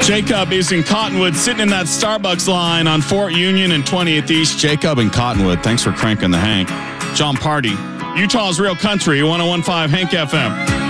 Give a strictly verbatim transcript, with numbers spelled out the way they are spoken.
Jacob is in Cottonwood, sitting in that Starbucks line on Fort Union and twentieth East. Jacob in Cottonwood, thanks for cranking the Hank. John Party, Utah's Real Country, one oh one point five Hank F M.